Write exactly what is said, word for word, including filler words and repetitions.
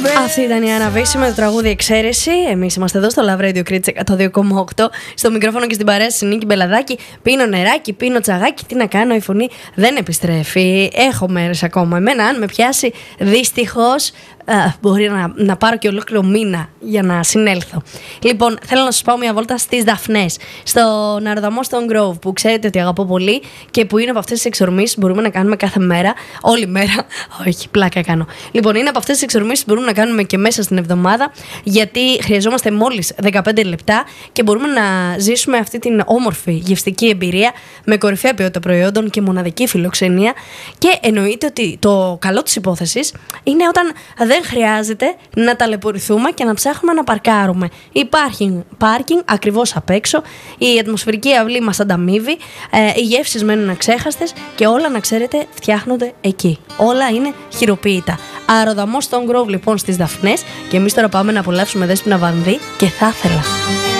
Αυτή ήταν η Άννα Βύση με το τραγούδι Εξαίρεση. Εμείς είμαστε εδώ στο Love Radio Κρήτς εκατό δύο κόμμα οκτώ. Στο μικρόφωνο και στην παρέα στη Νίκη Μπελαδάκη. Πίνω νεράκι, πίνω τσαγάκι. Τι να κάνω, η φωνή δεν επιστρέφει. Έχω μέρες ακόμα. Εμένα, αν με πιάσει, δυστυχώς μπορεί να, να πάρω και ολόκληρο μήνα για να συνέλθω. Λοιπόν, θέλω να σας πάω μια βόλτα στις Δαφνές, στον αεροδρόμο στον Grove, που ξέρετε ότι αγαπώ πολύ και που είναι από αυτές τις εξορμήσεις που μπορούμε να κάνουμε κάθε μέρα, όλη μέρα. Όχι, πλάκα κάνω. Λοιπόν, είναι από αυτές τις εξορμήσεις που μπορούμε να κάνουμε και μέσα στην εβδομάδα, γιατί χρειαζόμαστε μόλις δεκαπέντε λεπτά και μπορούμε να ζήσουμε αυτή την όμορφη γευστική εμπειρία με κορυφαία ποιότητα προϊόντων και μοναδική φιλοξενία. Και εννοείται ότι το καλό της υπόθεσης είναι όταν δεν Δεν χρειάζεται να ταλαιπωρηθούμε και να ψάχνουμε να παρκάρουμε. Υπάρχει πάρκινγκ ακριβώς απ' έξω, η ατμοσφαιρική αυλή μας ανταμείβει, ε, οι γεύσεις μένουν αξέχαστες και όλα, να ξέρετε, φτιάχνονται εκεί. Όλα είναι χειροποίητα. Αεροδρόμος στον Grove λοιπόν στις Δαφνές, και εμείς τώρα πάμε να απολαύσουμε Δέσποινα Βανδύ και Θα ήθελα.